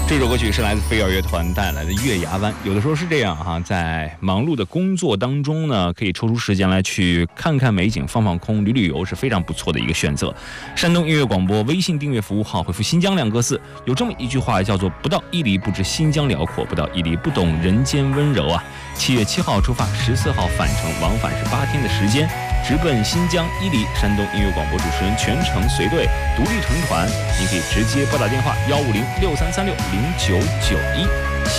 这首歌曲是来自飞儿乐团带来的《月牙湾》。有的时候是这样哈，在忙碌的工作当中呢，可以抽出时间来去看看美景、放放空、旅旅游，是非常不错的一个选择。山东音乐广播微信订阅服务号回复“新疆”2个字，有这么一句话叫做“不到伊犁不知新疆辽阔，不到伊犁不懂人间温柔”啊。7月7号出发，14号返程，往返是8天的时间，直奔新疆伊犁。山东音乐广播主持人全程随队，独立成团，您可以直接拨打电话15063360991。